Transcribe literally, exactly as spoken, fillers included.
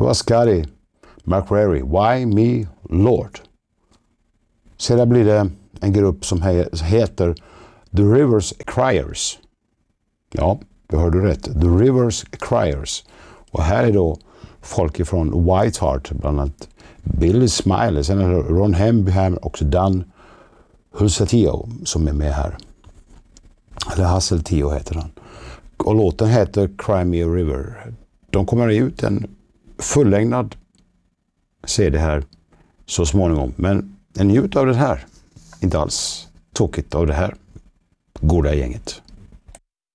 var Scotty McCreery, Why Me Lord. Sedan blir det en grupp som he- heter The Rivers Cryers. Ja, du hörde rätt. The Rivers Cryers. Och här är då folk ifrån Whiteheart, bland annat Billy Smiley, sen är det Ron Hembyham och Dan Hulsatio som är med här. Eller Hasseltio heter han. Och låten heter Cry Me a River. De kommer ut en fullängdad C D här så småningom. Men en njut av det här. Inte alls tokigt av det här goda gänget.